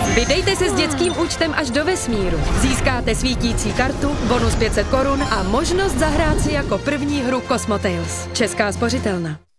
Vydejte se s dětským účtem až do vesmíru. Získáte svítící kartu, bonus 500 korun a možnost zahrát si jako první hru Cosmotales. Česká spořitelna.